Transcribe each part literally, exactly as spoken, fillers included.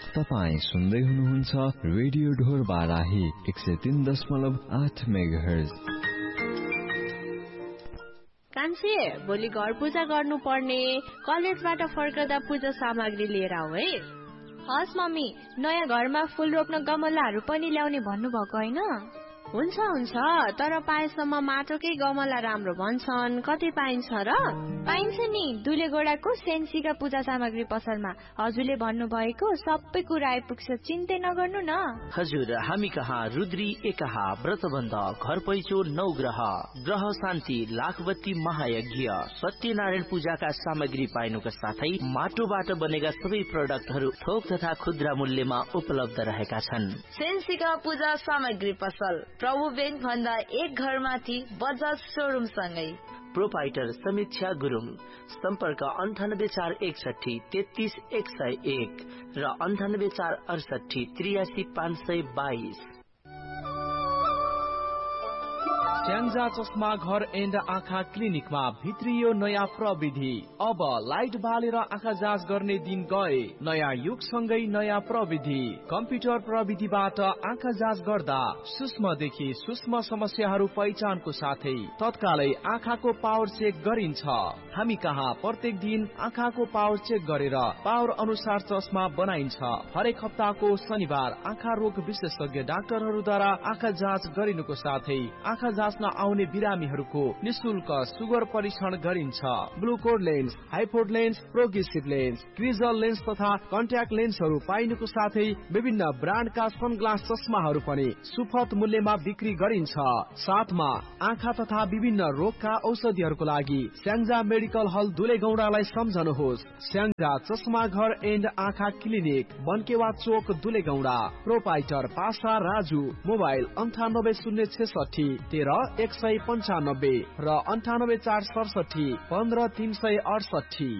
तपाईँ सुन्दै हुनुहुन्छ रेडियो ढोर बाराही एक सय तीन दशमलव आठ मेगाहर्ज। कान्छे, भोलि घर पूजा गर्नु पर्ने, कलेजबाट फर्कदा पूजा सामग्री लिएर आऊ है। हस् मम्मी, नयाँ घरमा फूल रोप्न गमलाहरू पनि ल्याउने भन्नुभएको होइन? हुन्छ हुन्छ, तर पाएसम्म माटोकै गमला राम्रो भन्छन्। कति पाइन्छ र? पाइन्छ नि, दुलेगोडाको सेन्सीका पूजा सामग्री पसलमा। हजुरले भन्नुभएको सबै कुरा आइपुग्छ, चिन्तै नगर्नु न। हजुर, हामी कहाँ रुद्री एकाहा, व्रतबन्ध, घर पैचो, नवग्रह, ग्रह शान्ति, लाखबत्ती महायज्ञ, सत्यनारायण पूजाका सामग्री पाइनुका साथै माटोबाट बनेका सबै प्रोडक्टहरू थोक तथा खुद्रा मूल्यमा उपलब्ध रहेका छन्। सेन्सीका पूजा सामग्री पसल, प्रभु बैंक भन्दा एक घर माथि बजाज शोरूम सँगै। प्रोपाइटर समीक्षा गुरुङ, सम्पर्क अन्ठानब्बे चार एकसठी तेत्तीस एक सय एक र अन्ठानब्बे चार अडसठी त्रियासी पाँच सय बाइस। स्याङ्जा चस्मा घर एन्ड आँखा क्लिनिकमा भित्रियो नयाँ प्रविधि। अब लाइट बालेर आँखा जाँच गर्ने दिन गए। नयाँ युगसँगै नयाँ प्रविधि। कम्प्युटर प्रविधिबाट आँखा जाँच गर्दा सूक्ष्मदेखि सूक्ष्म समस्याहरू पहिचानको साथै तत्कालै आँखाको पावर चेक गरिन्छ। हामी कहाँ प्रत्येक दिन आँखाको पावर चेक गरेर पावर अनुसार चस्मा बनाइन्छ। हरेक हप्ताको शनिबार आँखा रोग विशेषज्ञ डाक्टरहरूद्वारा आँखा जाँच गरिनुको साथै आँखा जाँच आउने बिरामीहरूको निशुल्क सुगर परीक्षण गरिन्छ। ग्लुकोड lens, हाइपोड lens, progressive lens, क्रिजल lens तथा कन्ट्याक्ट लेन्सहरू पाइनुको साथै विभिन्न ब्रान्डका सनग्लास चस्माहरू पनि सुपथ मूल्यमा बिक्री गरिन्छ। साथमा आँखा तथा विभिन्न रोगका औषधिहरूको लागि स्याङ्जा मेडिकल हल दुलेगौडालाई सम्झनुहोस्। स्याङ्जा चस्मा घर एन्ड आँखा क्लिनिक, बनकेवा चोक, दुलेगौडा। प्रोपाइटर पासा राजु। मोबाइल अन्ठानब्बे शून्य छेसठी तेह्र एक सय पन्चानब्बे र अन्ठानब्बे चार सडसठी पन्ध्र तीन सय अडसठी।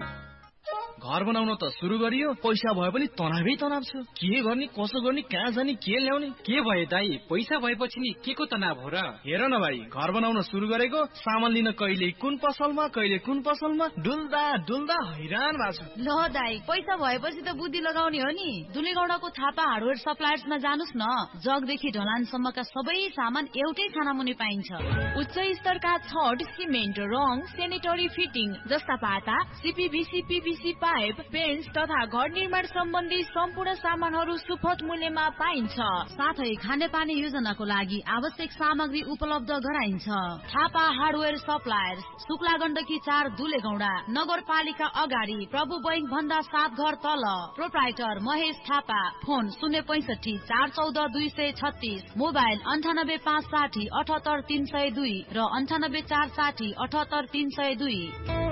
घर बनाउन त सुरु गरियो, पैसा भए पनि तनावै तनाव छ। के गर्ने, कसो गर्ने, कहाँ जाने, के ल्याउने? के भयो दाई, पैसा भएपछि नि के को तनाव हो र? हेर न भाइ, घर बनाउन सुरु गरेको, सामान लिन कहिले कुन पसलमा कहिले कुन पसलमा डुल्दा डुल्दा हैरान भएको छु। ल दाई, पैसा भएपछि त बुद्धि लगाउने हो नि। दुलेगौडाको थापा हार्डवेयर सप्लायर्समा जानुस् न। जगदेखि ढलानसम्मका सबै सामान एउटै छानामुनि पाइन्छ। उच्च स्तरका छड, सिमेन्ट, रङ, सेनिटरी फिटिङ जस्ता पाता, सिपिभिसी, पिभिसी पाइप, पेन्ट्स तथा घर निर्माण सम्बन्धी सम्पूर्ण सामानहरू सुपथ मूल्यमा पाइन्छ। साथै खानेपानी योजनाको लागि आवश्यक सामग्री उपलब्ध गराइन्छ। थापा हार्डवेयर सप्लायर्स, शुक्ला गण्डकी चार, दुलेगौडा। नगरपालिका अगाडि, प्रभु बैंक भन्दा सात घर तल। प्रोप्राइटर महेश थापा। फोन शून्य पैसठी चार चौध दुई सय छत्तीस। मोबाइल अन्ठानब्बे पाँच साठी अठहत्तर तीन सय दुई र अन्ठानब्बे चार साठी अठहत्तर तीन सय दुई।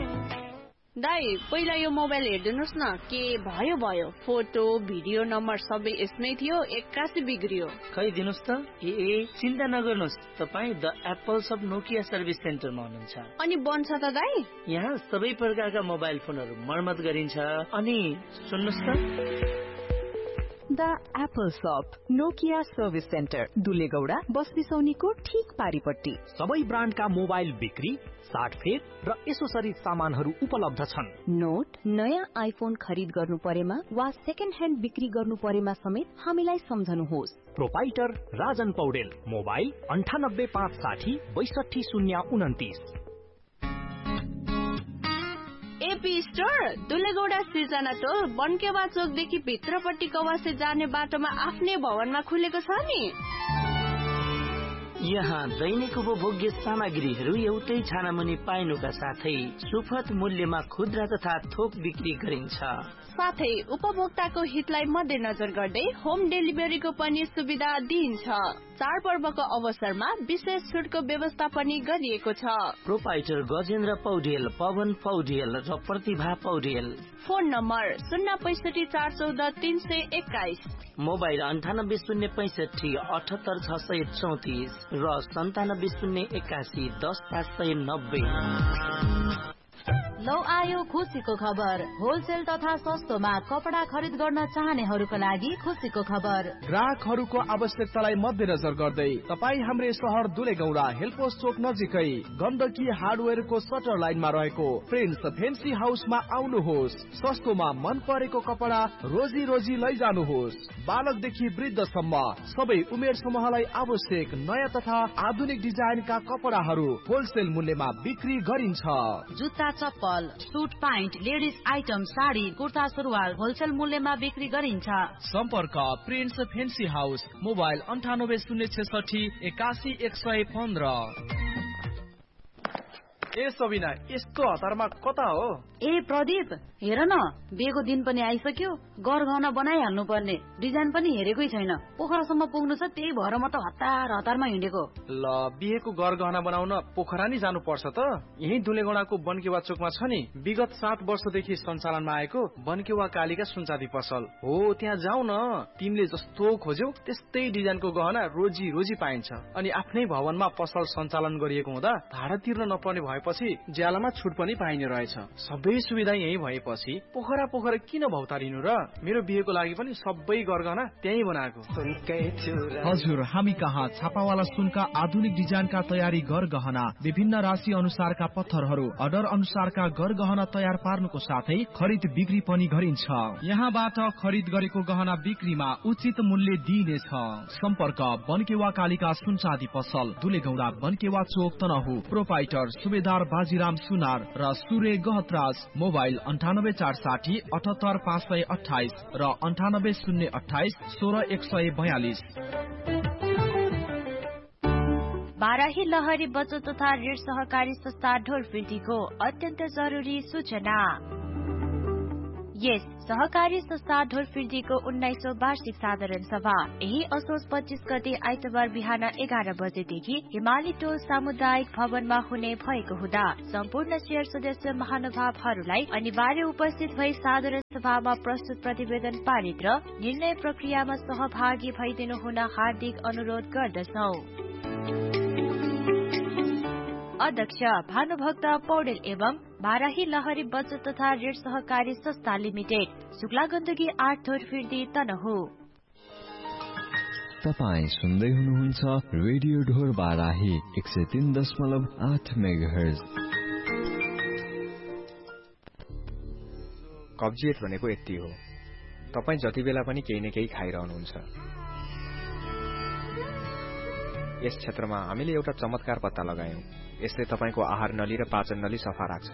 दाई, पहिला यो मोबाइल हेरिदिनुहोस् न, के भयो भयो। फोटो भिडियो नम्बर सबै यसमै थियो, एक्कासी बिग्रियो। खै दिनुहोस् त। ए चिन्ता नगर्नुहोस्, तपाईँ the apples of Nokia service सेन्टरमा हुनुहुन्छ। अनि बन्छ त दाई? यहाँ सबै प्रकारका मोबाइल फोनहरू मर्मत गरिन्छ। अनि सुन्नुहोस् त, द एप्पल शप नोकिया सर्भिस सेन्टर, दुलेगौडा, बसबिसौनीको ठीक पारिपट्टि। सबै ब्रान्डका मोबाइल बिक्री, साटफेर र एसोसरिज सामानहरू उपलब्ध छन्। नोट, नयाँ आइफोन खरिद गर्नु परेमा वा सेकेन्ड ह्यान्ड बिक्री गर्नु परेमा समेत हामीलाई सम्झनुहोस्। प्रोपाइटर राजन पौडेल। मोबाइल अन्ठानब्बे पाँच साठी बैसठी शून्य उन्तिस। एपी स्टोर, दुलेगौडा सिर्जना टोल, बनकेवा चोकदेखि भित्रपट्टि कवासे जाने बाटोमा आफ्नै भवनमा खुलेको छ नि। यहाँ दैनिक उपभोग्य सामग्रीहरू एउटै छानामुनि पाइनुका साथै सुपथ मूल्यमा खुद्रा तथा थोक बिक्री गरिन्छ। साथै उपभोक्ताको हितलाई मध्यनजर गर्दै होम डेलिभरीको पनि सुविधा दिइन्छ। चाडपर्वको अवसरमा विशेष छुटको व्यवस्था पनि गरिएको छ। प्रोपाइटर गजेन्द्र पौडेल, पवन पौडेल र प्रतिभा पौडेल। फोन नम्बर शून्य पैसठी चार चौध तीन सय एक्काइस। मोबाइल अन्ठानब्बे शून्य पैसठी अठहत्तर छ सय चौतिस र सन्तानब्बे शून्य एकासी दस पाँच सय नब्बे। लौ आयो खुसीको खबर। होलसेल तथा सस्तोमा कपडा खरिद गर्न चाहनेहरूका लागि खुसीको खबर। ग्राहकहरूको आवश्यकतालाई मध्यनजर गर्दै तपाईँ हाम्रै सहर दुलेगौडा हेलपोस्ट चोक नजिकै गण्डकी हार्डवेयरको सटर लाइनमा रहेको प्रिन्स फेन्सी हाउसमा आउनुहोस्। सस्तोमा मन परेको कपडा रोजी रोजी लैजानुहोस्। बालकदेखि वृद्धसम्म सबै उमेर समूहलाई आवश्यक नयाँ तथा आधुनिक डिजाइनका कपडाहरू होलसेल मूल्यमा बिक्री गरिन्छ। जुत्ता, चप्पल, suit, pant, ladies item, sari, kurta, सुरुवाल होलसेल मूल्यमा बिक्री गरिन्छ। सम्पर्क प्रिन्स फेन्सी हाउस, मोबाइल अन्ठानब्बे शून्य छेसठी एकासी एक सय पन्ध्र। ए सबिना, यस्तो हतारमा कता हो? ए प्रदीप, हेर न, बिहेको दिन पनि आइसक्यो। गरगहना बनाइहाल्नु पर्ने, डिजाइन पनि हेरेकै छैन। पोखरासम्म पुग्नु छ, त्यही भएर म त हतार हतारमा हिँडेको। ल, बिहेको गरगहना बनाउन पोखरा नै जानु पर्छ त? यही दुलेगौडाको बनकेवा चोकमा छ नि विगत सात वर्षदेखि सञ्चालनमा आएको बनकेवा कालीका सुनचाँदी पसल हो। त्यहाँ जाऊ न, तिमीले जस्तो खोज्यौ त्यस्तै डिजाइनको गहना रोजी रोजी पाइन्छ। अनि आफ्नै भवनमा पसल सञ्चालन गरिएको हुँदा भाडा तिर्न नपर्ने भएपछि ज्यालामा छुट पनि पाइने रहेछ। सबै सुविधा यही भएपछि पोखरा पोखरा किन भौतारिनु र? मेरो बिहेको लागि पनि सबै गरगहना त्यही बनाएको। हजुर, हामी कहाँ छापावाला सुनका आधुनिक डिजाइनका तयारी गरगहना, विभिन्न राशि अनुसारका पत्थरहरू, अर्डर अनुसारका गरगहना तयार पार्नुको साथै खरिद बिक्री पनि गरिन्छ। यहाँबाट खरिद गरेको गहना बिक्रीमा उचित मूल्य दिइनेछ। सम्पर्क बनकेवा कालीका सुनचाँदी पसल, दुलेगौडा बनकेवा चोक, तनहु। प्रोपाइटर सुबेदार बाजीराम सुनार र सूर्य गहतराज। मोबाइल अन्ठानब्बे चार साठी अठहत्तर पाँच सय अठाइस र अन्ठानब्बे शून्य अठाइस सोह्र एक सय बयालिस। बाराही लहरी बचत तथा ऋण सहकारी संस्था ढोरफिल्टीको अत्यन्त जरुरी सूचना। यस सहकारी संस्था ढोरफिल्टीको उन्नाइसौं वार्षिक साधारण सभा यही असोज पच्चीस गते आइतबार बिहान एघार बजेदेखि हिमाली टोल सामुदायिक भवनमा हुने भएको हुँदा सम्पूर्ण शेयर सदस्य महानुभावहरूलाई अनिवार्य उपस्थित भई साधारण सभामा प्रस्तुत प्रतिवेदन पारित र निर्णय प्रक्रियामा सहभागी भइदिनु हुन हार्दिक अनुरोध गर्दछौ। अध्यक्ष भानुभक्त पौडेल एवं बाराही लहरी बचत तथा ऋण सहकारी संस्था लिमिटेड, शुक्ला गण्डकी आठ ढोरफिर्दी, तनहु। तपाईँ सुन्दै हुनुहुन्छ रेडियो ढोर बाराही एक सय तीन दशमलव आठ मेगाहर्ज। कब्जियत भनेको यति हो, तपाईँ जति बेला पनि केही न केही खाइरहनुहुन्छ। यस क्षेत्रमा हामीले एउटा चमत्कार पत्ता लगायौं। यसले तपाईको आहार नली र पाचन नली सफा राख्छ।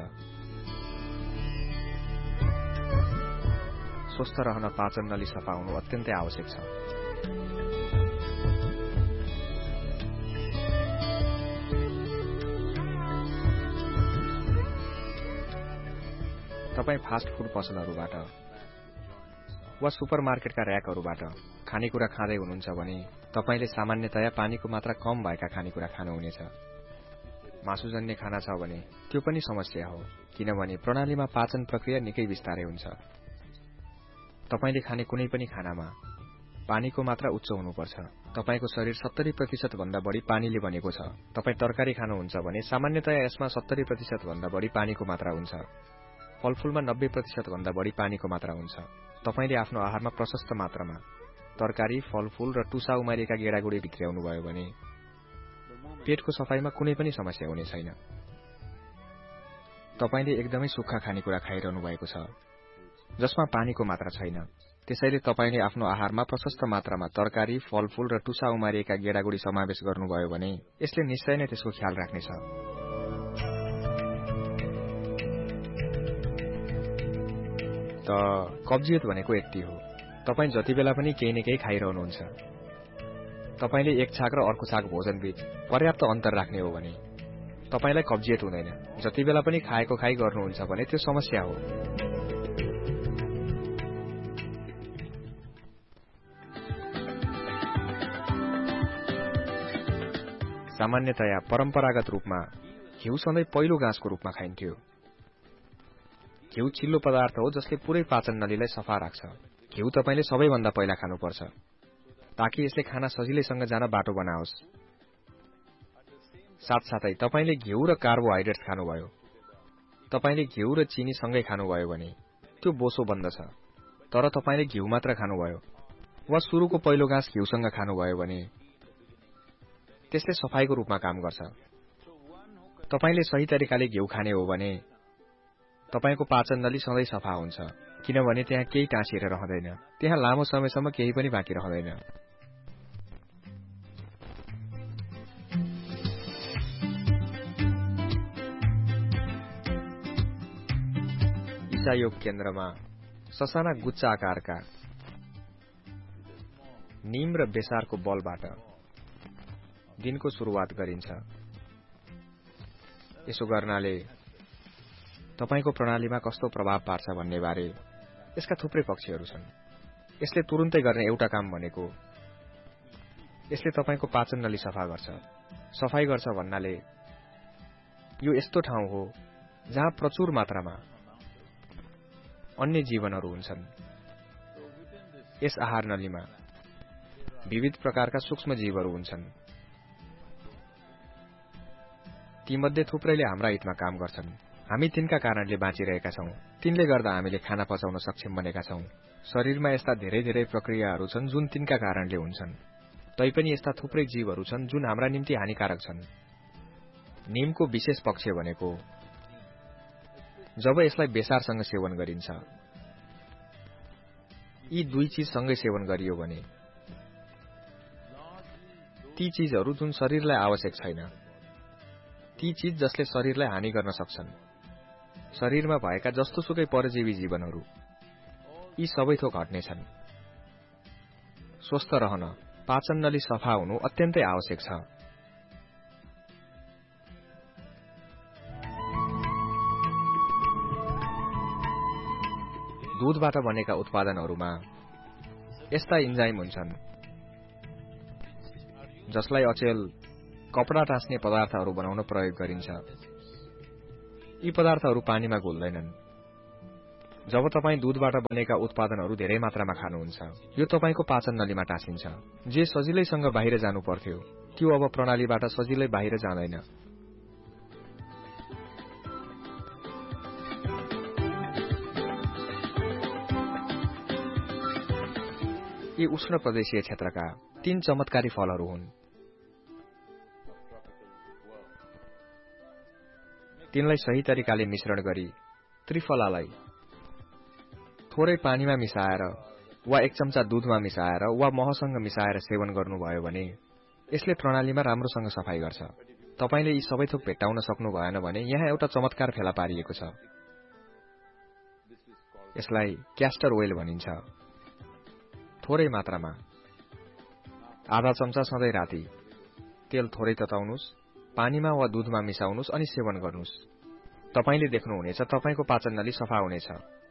स्वस्थ रहन पाचन नली सफा हुनु अत्यन्तै आवश्यक छ। तपाई फास्ट फूड पसलहरूबाट वा सुपरमार्केटका र्याकहरूबाट खानेकुरा खाँदै हुनुहुन्छ भने तपाईले सामान्यतया पानीको मात्रा कम भएका खानेकुरा खानुहुनेछ। मासुजन्य खाना छ भने त्यो पनि समस्या हो, किनभने प्रणालीमा पाचन प्रक्रिया निकै बिस्तारै हुन्छ। तपाईले खाने कुनै पनि खानामा पानीको मात्रा उच्च हुनुपर्छ। तपाईको शरीर सत्तरी प्रतिशत भन्दा बढी पानीले बनेको छ। तपाई तरकारी खानुहुन्छ भने सामान्यतया यसमा सत्तरी प्रतिशत भन्दा बढी पानीको मात्रा हुन्छ। फलफूलमा नब्बे प्रतिशत भन्दा बढी पानीको मात्रा हुन्छ। तपाईले आफ्नो आहारमा प्रशस्त मात्रामा तरकारी, फलफूल र टुसा उमारिएका गेडागुडी भित्र्याउनु भयो भने पेटको सफाईमा कुनै पनि समस्या हुने छैन। तपाईले एकदमै सुक्खा खानेकुरा खाइरहनु भएको छ जसमा पानीको मात्रा छैन। त्यसैले तपाईले आफ्नो आहारमा प्रशस्त मात्रामा तरकारी, फलफूल र टुसा उमारिएका गेडागुडी समावेश गर्नुभयो भने यसले निश्चय नै त्यसको ख्याल राख्नेछ। त कब्जियत भनेको यति हो, तपाई जति बेला पनि केही न केही खाइरहनुहुन्छ। तपाईले एक छाक र अर्को छाक भोजन बीच पर्याप्त अन्तर राख्ने हो भने तपाईलाई कब्जियत हुँदैन। जति बेला पनि खाएको खाइ गर्नुहुन्छ भने त्यो समस्या हो। सामान्यतया परम्परागत रूपमा घिउ सधैँ पहिलो घाँसको रूपमा खाइन्थ्यो। घिउ चिल्लो पदार्थ हो जसले पुरै पाचन नलीलाई सफा राख्छ। घिउ तपाईले सबैभन्दा पहिला खानुपर्छ ताकि यसले खाना सजिलैसँग जान बाटो बनाओस्। साथसाथै तपाईले घिउ र कार्बोहाइड्रेट्स खानुभयो। तपाईले घिउ र चिनी सँगै खानुभयो भने त्यो बोसो बन्दछ। तर तपाईले घिउ मात्र खानुभयो वा सुरुको पहिलो घाँस घिउसँग खानुभयो भने त्यसले सफाईको रूपमा काम गर्छ। तपाईले सही तरिकाले घिउ खाने हो भने तपाईको पाचन नली सधैँ सफा हुन्छ, किनभने त्यहाँ केही टाँसिएर रहँदैन, त्यहाँ लामो समयसम्म केही पनि बाँकी रहँदैन। ईसा योग केन्द्रमा ससाना गुच्चा आकारका नीम र बेसारको बलबाट दिनको सुरुवात गरिन्छ। यसो गर्नाले तपाईको प्रणालीमा कस्तो प्रभाव पार्छ भन्ने बारे यसका थुप्रै पक्षहरू छन्। यसले तुरुन्तै गर्ने एउटा काम भनेको यसले तपाईको पाचन नली सफा गर्छ। सफाई गर्छ भन्नाले यो यस्तो ठाउँ हो जहाँ प्रचुर मात्रामा अन्य जीवनहरू हुन्छन्। यस आहार नलीमा विविध प्रकारका सूक्ष्म जीवहरू हुन्छन्। तीमध्ये थुप्रैले हाम्रा हितमा काम गर्छन्। हामी तिनका कारणले बाँचिरहेका छौं। तिनले गर्दा हामीले खाना पचाउन सक्षम बनेका छौं। शरीरमा यस्ता धेरै धेरै प्रक्रियाहरू छन् जुन तिनका कारणले हुन्छन्। तैपनि यस्ता थुप्रै जीवहरू छन् जुन हाम्रा निम्ति हानिकारक छन्। नीमको विशेष पक्ष भनेको जब यसलाई बेसारसँग सेवन गरिन्छ, यी दुई चीज सँगै सेवन गरियो भने ती चीजहरू जुन शरीरलाई आवश्यक छैन, ती चीज जसले शरीरलाई हानि गर्न सक्छन्, शरीरमा भएका जस्तोसुकै परजीवी जीवनहरू, यी सबै थोक हट्नेछन्। स्वस्थ रहन पाचन नली सफा हुनु अत्यन्तै आवश्यक छ। दूधबाट बनेका उत्पादनहरूमा यस्ता इन्जाइम हुन्छन् जसलाई अचेल, कपडा टाँस्ने पदार्थहरू बनाउन प्रयोग गरिन्छ। यी पदार्थहरू पानीमा घुल्दैनन्। जब तपाईँ दूधबाट बनेका उत्पादनहरू धेरै मात्रामा खानुहुन्छ, यो तपाईको पाचन नलीमा टाँसिन्छ। जे सजिलैसँग बाहिर जानु पर्थ्यो त्यो अब प्रणालीबाट सजिलै बाहिर जाँदैन। यी उष्ण प्रदेशीय क्षेत्रका तीन चमत्कारी फलहरू हुन्। तिनलाई सही तरिकाले मिश्रण गरी त्रिफलालाई थोरै पानीमा मिसाएर वा एक चम्चा दूधमा मिसाएर वा महसँग मिसाएर सेवन गर्नुभयो भने यसले प्रणालीमा राम्रोसँग सफाई गर्छ। तपाईले यी सबै थोक भेट्टाउन सक्नु भएन भने यहाँ एउटा चमत्कार फेला पारिएको छ। यसलाई क्यास्टर ओइल भनिन्छ। थोरै मात्रामा आधा चम्चा सधैँ राति तेल थोरै तताउनुस्, पानीमा वा दूधमा मिसाउनुस् अनि सेवन गर्नुस्। तपाईले देख्नुहुनेछ तपाईको पाचन नली सफा हुनेछ।